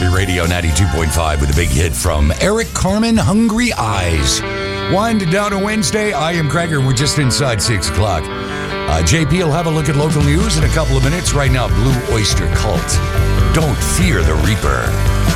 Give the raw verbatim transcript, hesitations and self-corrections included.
Happy Radio ninety-two point five with a big hit from Eric Carmen, Hungry Eyes. Wind down a Wednesday. I am Gregor. We're just inside six o'clock. Uh, J P will have a look at local news in a couple of minutes. Right now, Blue Oyster Cult. Don't fear the Reaper.